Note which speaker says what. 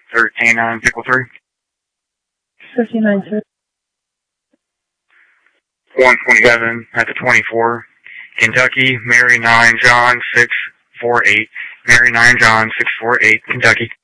Speaker 1: 13 Pickle 3.
Speaker 2: 59, sir.
Speaker 1: 127 at the 24. Kentucky, Mary 9 John 648. Mary 9 John 648, Kentucky.